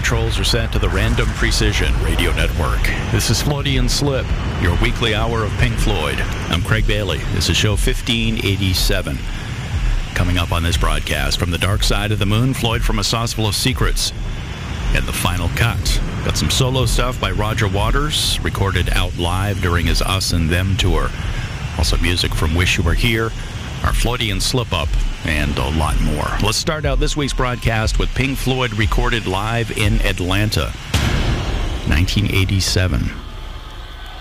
controls are set to the Random Precision Radio Network. This is Floydian Slip, your weekly hour of Pink Floyd. I'm Craig Bailey. This is show 1587. Coming up on this broadcast, From the Dark Side of the Moon, Floyd from A Sauce Full of Secrets. And the final cut. Got some solo stuff by Roger Waters, recorded out live during his Us and Them tour. Also music from Wish You Were Here, our Floydian Slip-Up, and a lot more. Let's start out this week's broadcast with Pink Floyd recorded live in Atlanta, 1987.